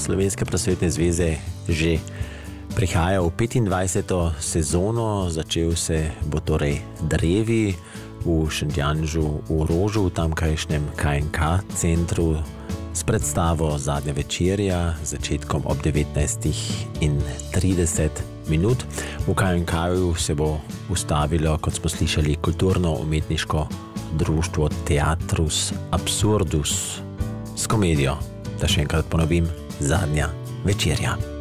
Slovenske prosvetne zveze že prihaja v 25. sezono. Začel se bo torej drevi v Šentjanžu v Rožu, v tamkajšnjem KNK centru s predstavo Zadnja večerja z začetkom ob 19:30. V KNK-ju se bo ustavilo, kot smo slišali, kulturno-umetniško društvo Teatrus Absurdus s komedijo, da še enkrat ponovim, Zadnja večerja.